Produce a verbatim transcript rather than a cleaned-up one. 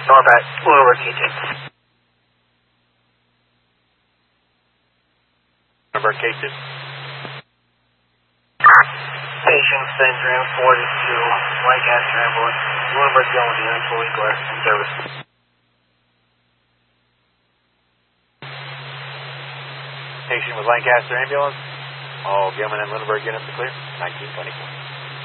Norbat, Lunenburg K two. Lunenburg K two. Patient syndrome forty-two, Lancaster ambulance, Lunenburg Yellow unit, fully glass in service. Patient with Lancaster ambulance. All Gilman and Lunenburg units are clear. nineteen twenty-four.